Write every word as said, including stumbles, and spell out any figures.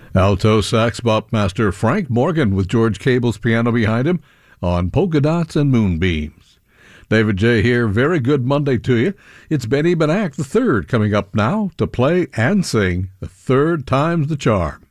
Alto sax bop master Frank Morgan with George Cable's piano behind him on Polka Dots and Moonbeams. David J. here. Very good Monday to you. It's Benny Benack the third coming up now to play and sing The Third Time's the Charm.